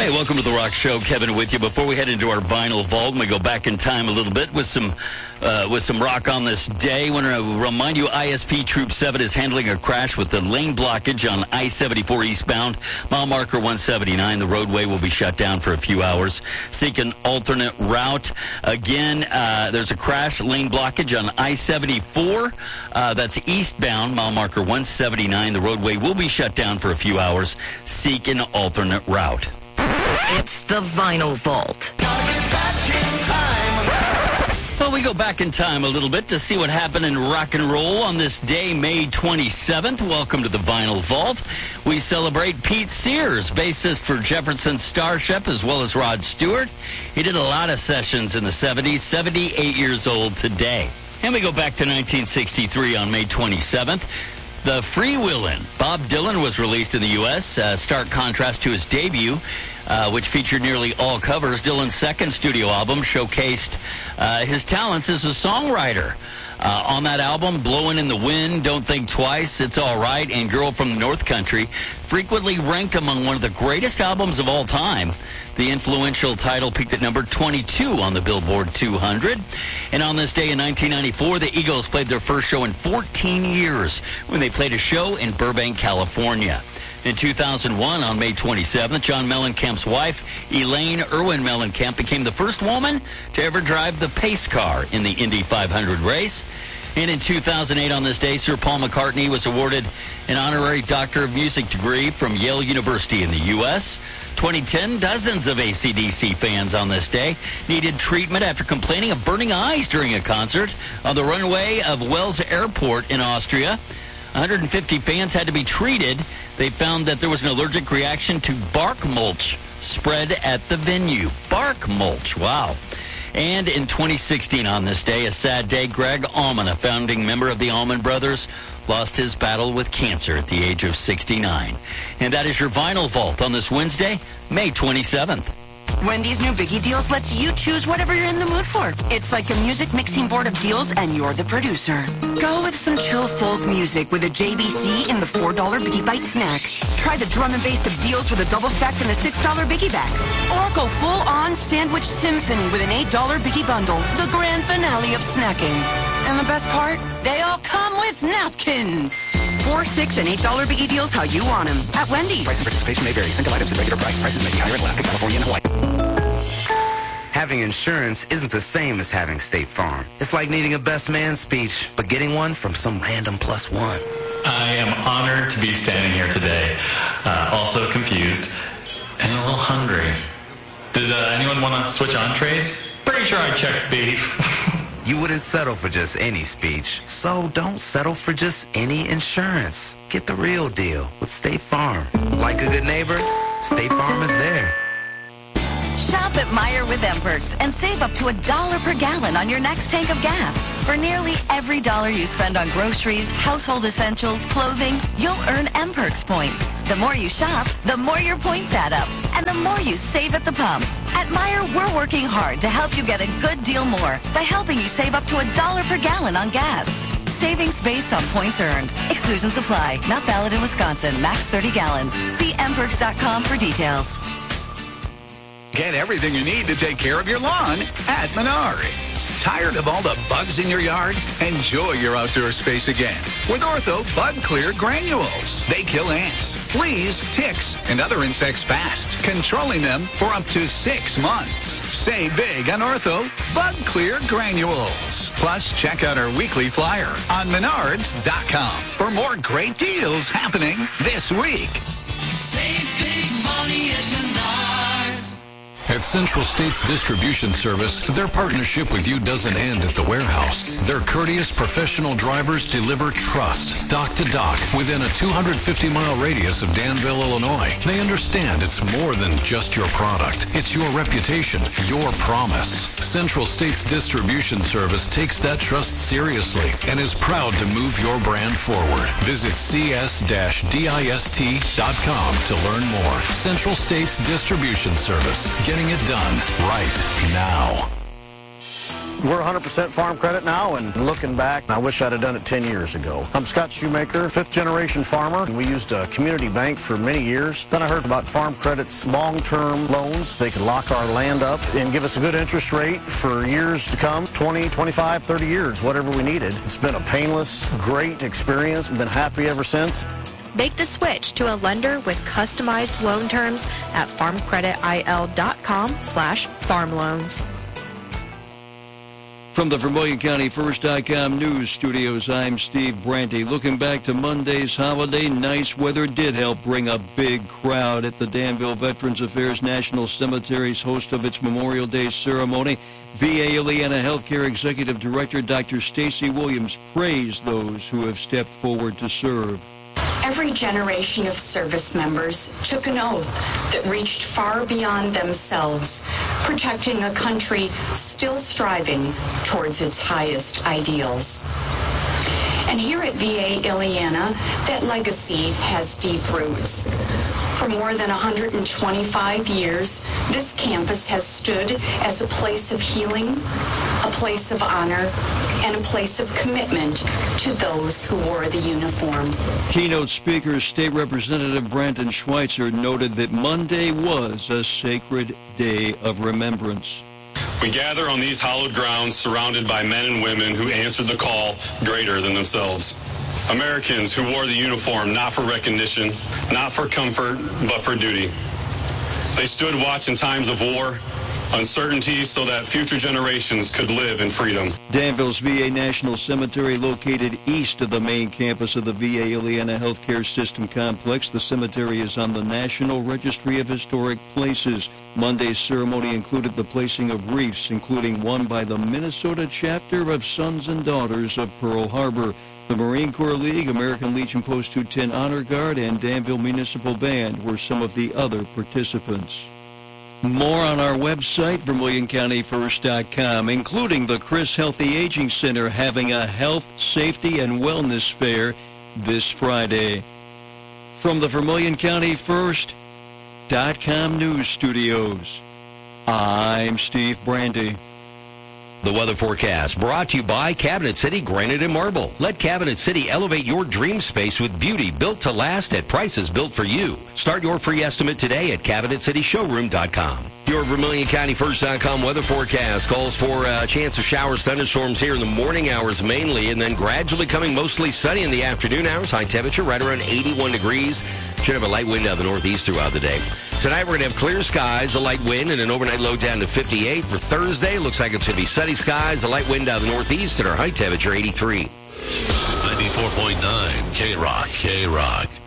Hey, welcome to The Rock Show. Kevin with you. Before we head into our vinyl vault, we go back in time a little bit with some rock on this day. I want to remind you, ISP Troop 7 is handling a crash with the lane blockage on I-74 eastbound, mile marker 179. The roadway will be shut down for a few hours. Seek an alternate route. Again, there's a crash, lane blockage on I-74. That's eastbound, mile marker 179. The roadway will be shut down for a few hours. Seek an alternate route. It's the Vinyl Vault. Well, we go back in time a little bit to see what happened in rock and roll on this day, May 27th. Welcome to the Vinyl Vault. We celebrate Pete Sears, bassist for Jefferson Starship, as well as Rod Stewart. He did a lot of sessions in the 70s, 78 years old today. And we go back to 1963 on May 27th. The Freewheelin', Bob Dylan, was released in the U.S., stark contrast to his debut, which featured nearly all covers. Dylan's second studio album showcased his talents as a songwriter. On that album, Blowin' in the Wind, Don't Think Twice, It's All Right, and Girl from the North Country frequently ranked among one of the greatest albums of all time. The influential title peaked at number 22 on the Billboard 200. And on this day in 1994, the Eagles played their first show in 14 years when they played a show in Burbank, California. In 2001, on May 27th, John Mellencamp's wife, Elaine Irwin Mellencamp, became the first woman to ever drive the pace car in the Indy 500 race. And in 2008, on this day, Sir Paul McCartney was awarded an honorary Doctor of Music degree from Yale University in the U.S. 2010, dozens of AC/DC fans on this day needed treatment after complaining of burning eyes during a concert on the runway of Wels Airport in Austria. 150 fans had to be treated. They found that there was an allergic reaction to bark mulch spread at the venue. Bark mulch, wow. And in 2016, on this day, a sad day, Greg Allman, a founding member of the Allman Brothers, lost his battle with cancer at the age of 69. And that is your Vinyl Vault on this Wednesday, May 27th. Wendy's new Biggie Deals lets you choose whatever you're in the mood for. It's like a music mixing board of deals, and you're the producer. Go with some chill folk music with a JBC in the $4 Biggie Bite snack. Try the drum and bass of deals with a double stack and a $6 Biggie bag. Or go full-on sandwich symphony with an $8 Biggie bundle, the grand finale of snacking. And the best part? They all come with napkins. $4, $6, and $8 Biggie Deals how you want them at Wendy's. Price and participation may vary. Single items at regular price. Prices may be higher in Alaska, California, and Hawaii. Having insurance isn't the same as having State Farm. It's like needing a best man speech, but getting one from some random +1. I am honored to be standing here today, also confused and a little hungry. Does anyone want to switch entrees? Pretty sure I checked beef. You wouldn't settle for just any speech, so don't settle for just any insurance. Get the real deal with State Farm. Like a good neighbor, State Farm is there. Shop at Meijer with M-Perks and save up to $1 per gallon on your next tank of gas. For nearly every dollar you spend on groceries, household essentials, clothing, you'll earn M-Perks points. The more you shop, the more your points add up, and the more you save at the pump. At Meijer, we're working hard to help you get a good deal more by helping you save up to $1 per gallon on gas. Savings based on points earned. Exclusions apply. Not valid in Wisconsin. Max 30 gallons. See mperks.com for details. Get everything you need to take care of your lawn at Menards. Tired of all the bugs in your yard? Enjoy your outdoor space again with Ortho Bug Clear Granules. They kill ants, fleas, ticks, and other insects fast, controlling them for up to 6 months. Save big on Ortho Bug Clear Granules. Plus, check out our weekly flyer on Menards.com for more great deals happening this week. Save big money at Menards. At Central States Distribution Service, their partnership with you doesn't end at the warehouse. Their courteous professional drivers deliver trust, dock to dock, within a 250-mile radius of Danville, Illinois. They understand it's more than just your product. It's your reputation, your promise. Central States Distribution Service takes that trust seriously and is proud to move your brand forward. Visit cs-dist.com to learn more. Central States Distribution Service. Getting it done right now. We're 100% farm credit now, and looking back, I wish I'd have done it 10 years ago. I'm Scott Shoemaker, fifth-generation farmer. We used a community bank for many years. Then I heard about Farm Credit's long-term loans. They could lock our land up and give us a good interest rate for years to come, 20, 25, 30 years, whatever we needed. It's been a painless, great experience. I've been happy ever since. Make the switch to a lender with customized loan terms at farmcreditil.com/farmloans. From the Vermilion County First.com news studios, I'm Steve Brandy. Looking back to Monday's holiday, nice weather did help bring a big crowd at the Danville Veterans Affairs National Cemetery's host of its Memorial Day ceremony. VA Ileana Healthcare Executive Director Dr. Stacy Williams praised those who have stepped forward to serve. Every generation of service members took an oath that reached far beyond themselves, protecting a country still striving towards its highest ideals. And here at VA Ileana, that legacy has deep roots. For more than 125 years, this campus has stood as a place of healing, a place of honor, and a place of commitment to those who wore the uniform. Keynote speaker, State Representative Brandon Schweitzer, noted that Monday was a sacred day of remembrance. We gather on these hallowed grounds surrounded by men and women who answered the call greater than themselves. Americans who wore the uniform not for recognition, not for comfort, but for duty. They stood watch in times of war, uncertainty, so that future generations could live in freedom. Danville's VA National Cemetery, located east of the main campus of the VA Ileana Healthcare System Complex. The cemetery is on the National Registry of Historic Places. Monday's ceremony included the placing of wreaths, including one by the Minnesota chapter of Sons and Daughters of Pearl Harbor. The Marine Corps League, American Legion Post 210 Honor Guard, and Danville Municipal Band were some of the other participants. More on our website, VermilionCountyFirst.com, including the Chris Healthy Aging Center having a health, safety, and wellness fair this Friday. From the Vermilion County First.com news studios, I'm Steve Brandy. The weather forecast brought to you by Cabinet City Granite and Marble. Let Cabinet City elevate your dream space with beauty built to last at prices built for you. Start your free estimate today at CabinetCityShowroom.com. Your VermilionCountyFirst.com weather forecast calls for a chance of showers, thunderstorms here in the morning hours mainly, and then gradually coming mostly sunny in the afternoon hours. High temperature right around 81 degrees. Should have a light wind out of the northeast throughout the day. Tonight we're going to have clear skies, a light wind, and an overnight low down to 58. For Thursday, looks like it's going to be sunny skies, a light wind out of the northeast, and our high temperature 83. 94.9 K-Rock.